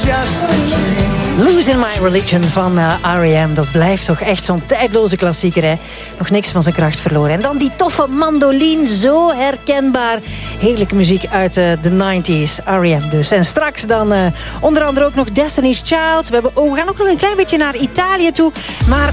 just a dream. Losing My Religion van R.E.M. Dat blijft toch echt zo'n tijdloze klassieker, hè? Nog niks van zijn kracht verloren. En dan die toffe mandoline, zo herkenbaar. Heerlijke muziek uit de 90s. R.E.M. dus. En straks dan onder andere ook nog Destiny's Child. We gaan ook nog een klein beetje naar Italië toe. Maar